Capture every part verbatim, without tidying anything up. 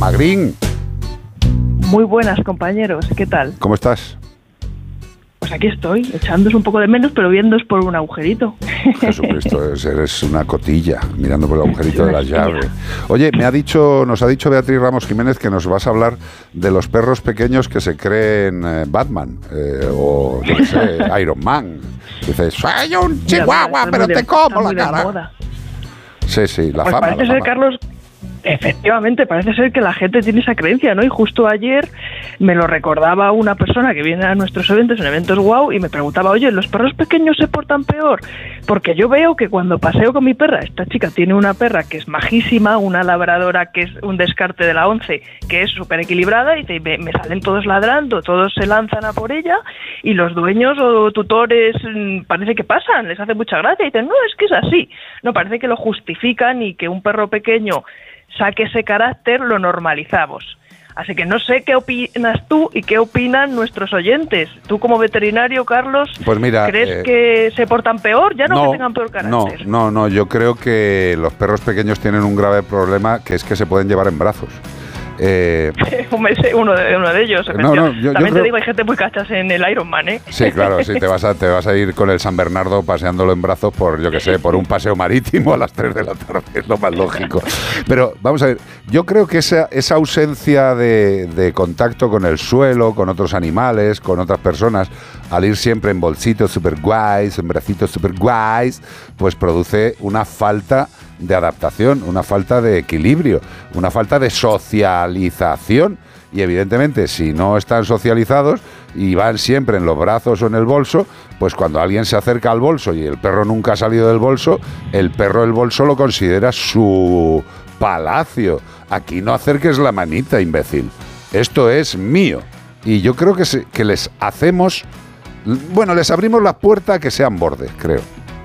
Magrín. Muy buenas, compañeros. ¿Qué tal? ¿Cómo estás? Pues aquí estoy, echándos un poco de menos, pero viéndos por un agujerito. Jesucristo, eres una cotilla, mirando por el agujerito de la llave. Oye, me ha dicho, nos ha dicho Beatriz Ramos Jiménez que nos vas a hablar de los perros pequeños que se creen eh, Batman, eh, o yo qué sé, Iron Man. Dices, soy un chihuahua, pero te como la cara. Sí, sí, la pues fama. Parece la ser, fama. Carlos, efectivamente, parece ser que la gente tiene esa creencia, ¿no? Y justo ayer me lo recordaba una persona que viene a nuestros eventos, en eventos wow, y me preguntaba, oye, ¿los perros pequeños se portan peor? Porque yo veo que cuando paseo con mi perra, esta chica tiene una perra que es majísima, una labradora que es un descarte de la once, que es súper equilibrada, y te, me, me salen todos ladrando, todos se lanzan a por ella, y los dueños o tutores mmm, parece que pasan, les hace mucha gracia, y dicen, no, es que es así. No, parece que lo justifican y que un perro pequeño saque ese carácter, lo normalizamos. Así que no sé qué opinas tú y qué opinan nuestros oyentes. Tú como veterinario, Carlos, pues mira, ¿crees eh, que se portan peor? Ya no, no que tengan peor carácter. No, no, no, yo creo que los perros pequeños tienen un grave problema, que es que se pueden llevar en brazos. Eh, uno, de, uno de ellos, no, no, yo, también yo te creo... digo, hay gente muy cachas en el Iron Man, ¿eh? Sí, claro, sí, te vas a te vas a ir con el San Bernardo paseándolo en brazos por, yo qué sé, por un paseo marítimo a las tres de la tarde, es lo más lógico. Pero vamos a ver, yo creo que esa, esa ausencia de, de contacto con el suelo, con otros animales, con otras personas, al ir siempre en bolsitos super guays, en bracitos super guays, pues produce una falta de adaptación, una falta de equilibrio, una falta de socialización. Y evidentemente, si no están socializados y van siempre en los brazos o en el bolso, pues cuando alguien se acerca al bolso y el perro nunca ha salido del bolso, el perro el bolso lo considera su palacio. Aquí no acerques la manita, imbécil. Esto es mío. Y yo creo que, se, que les hacemos... Bueno, les abrimos la puerta a que sean bordes, creo.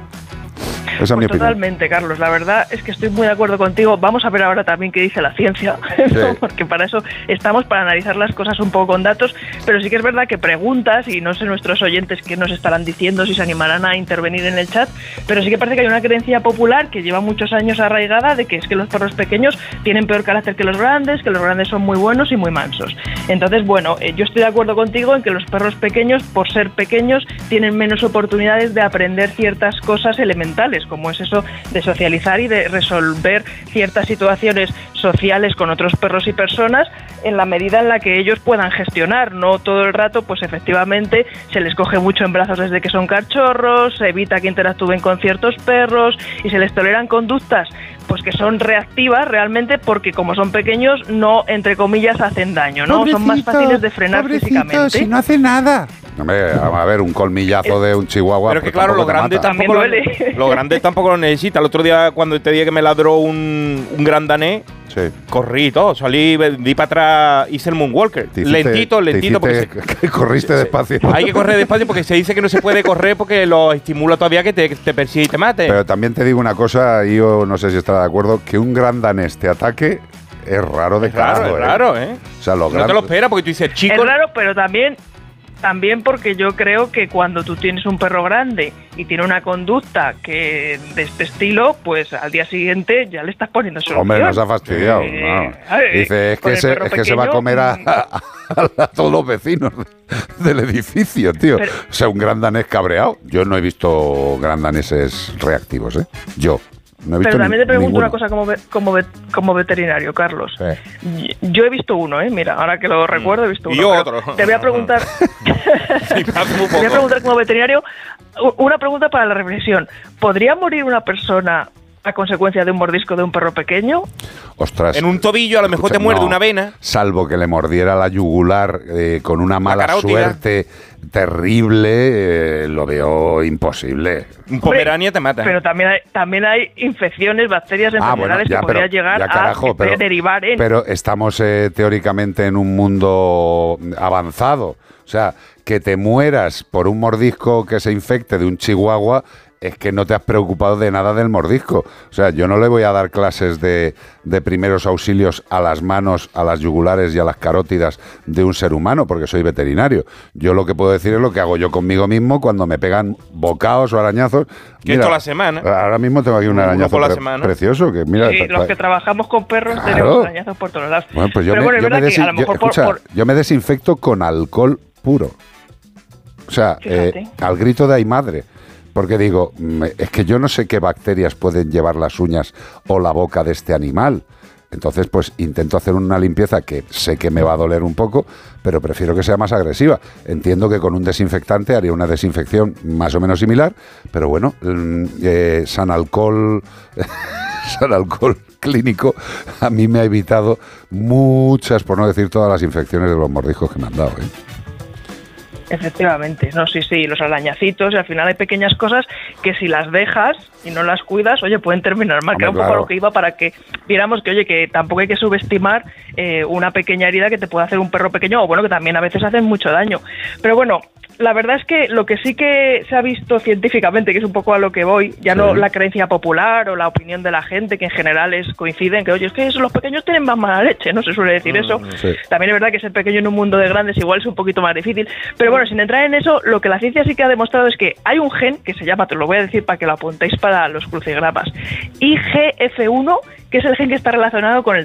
Esa pues es mi totalmente, opinión. Carlos. La verdad es que estoy muy de acuerdo contigo. Vamos a ver ahora también qué dice la ciencia, sí. ¿no? Porque para eso estamos, para analizar las cosas un poco con datos. Pero sí que es verdad que preguntas, y no sé nuestros oyentes qué nos estarán diciendo, si se animarán a intervenir en el chat, pero sí que parece que hay una creencia popular que lleva muchos años arraigada de que es que los perros pequeños tienen peor carácter que los grandes, que los grandes son muy buenos y muy mansos. Entonces, bueno, eh, yo estoy de acuerdo contigo en que los perros pequeños, por ser pequeños, tienen menos oportunidades de aprender ciertas cosas elementales, como es eso de socializar y de resolver ciertas situaciones sociales con otros perros y personas en la medida en la que ellos puedan gestionar. No todo el rato, pues efectivamente se les coge mucho en brazos desde que son cachorros, se evita que interactúen con ciertos perros y se les toleran conductas pues que son reactivas realmente porque como son pequeños no, entre comillas, hacen daño, ¿no? Pobrecito, son más fáciles de frenar físicamente. Si no hace nada. Hombre, vamos a ver, un colmillazo de un chihuahua. Pero que claro, los grandes tampoco lo, los grandes tampoco lo necesitan. El otro día cuando te dije que me ladró un, un gran danés, sí. corrí y todo, salí, di para atrás, hice el moonwalker. Hiciste, lentito, lentito. Porque se, corriste se, despacio. Hay que correr despacio porque se dice que no se puede correr porque lo estimula todavía que te, te persigue y te mate. Pero también te digo una cosa, yo no sé si estará de acuerdo, que un gran danés te ataque es raro de es raro, carajo, es ¿eh? raro, ¿eh? O sea, lo no gran... te lo esperas porque tú dices, chico... Es raro, pero también... También porque yo creo que cuando tú tienes un perro grande y tiene una conducta que de este estilo, pues al día siguiente ya le estás poniendo solución. Hombre, nos ha fastidiado. Eh, no. ver, Dice, es, que se, es que se va a comer a, a, a, a todos los vecinos del edificio, tío. Pero, o sea, un gran danés cabreado. Yo no he visto gran daneses reactivos, ¿eh? Yo. No Pero también ni, te pregunto ninguno. una cosa como, como, como veterinario, Carlos. Sí. Yo he visto uno, ¿eh? Mira, ahora que lo recuerdo, he visto uno. Y otro. Te voy a preguntar... te voy a preguntar como veterinario una pregunta para la reflexión. ¿Podría morir una persona a consecuencia de un mordisco de un perro pequeño? Ostras. En un tobillo a lo mejor escucha, te muerde no, una vena. Salvo que le mordiera la yugular eh, con una mala suerte terrible, eh, lo veo imposible. Un pomerania te mata. Pero también hay, también hay infecciones, bacterias, ah, enfermedades bueno, ya, que podría pero, llegar ya, carajo, a pero, derivar en... Pero estamos eh, teóricamente en un mundo avanzado. O sea, que te mueras por un mordisco que se infecte de un chihuahua es que no te has preocupado de nada del mordisco. O sea, yo no le voy a dar clases de, de primeros auxilios a las manos, a las yugulares y a las carótidas de un ser humano, porque soy veterinario. Yo lo que puedo decir es lo que hago yo conmigo mismo cuando me pegan bocaos o arañazos. Que esto la semana. Ahora mismo tengo aquí un arañazo pre precioso. Que mira, sí, los que trabajamos con perros claro. tenemos arañazos por todos lados. Bueno, pues yo Pero me, bueno, yo me, que a lo mejor yo, por, escucha, por... yo me desinfecto con alcohol puro. O sea, eh, al grito de ay madre. Porque digo, es que yo no sé qué bacterias pueden llevar las uñas o la boca de este animal. Entonces, pues intento hacer una limpieza que sé que me va a doler un poco, pero prefiero que sea más agresiva. Entiendo que con un desinfectante haría una desinfección más o menos similar, pero bueno, eh, San Alcohol, San Alcohol clínico a mí me ha evitado muchas, por no decir todas las infecciones de los mordiscos que me han dado, ¿eh? Efectivamente, no, sí, sí, los arañacitos, y al final hay pequeñas cosas que si las dejas y no las cuidas, oye, pueden terminar mal, que era un poco a lo que iba para que viéramos que, oye, que tampoco hay que subestimar eh, una pequeña herida que te puede hacer un perro pequeño, o bueno, que también a veces hacen mucho daño. Pero bueno, la verdad es que lo que sí que se ha visto científicamente, que es un poco a lo que voy, ya sí. no la creencia popular o la opinión de la gente, que en general es coinciden, que oye, es que los pequeños tienen más mala leche, no se suele decir mm, eso. Sí. También es verdad que ser pequeño en un mundo de grandes igual es un poquito más difícil. Pero bueno, sin entrar en eso, lo que la ciencia sí que ha demostrado es que hay un gen que se llama, te lo voy a decir para que lo apuntéis para los crucigramas, I G F uno, que es el gen que está relacionado con el